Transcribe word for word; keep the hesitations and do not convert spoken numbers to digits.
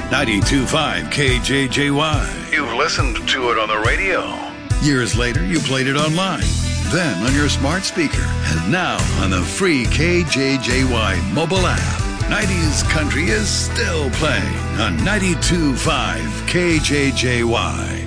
ninety-two point five K J J Y. You've listened to it on the radio. Years later, you played it online, then on your smart speaker, and now on the free K J J Y mobile app. nineties country is still playing on ninety-two point five K J J Y.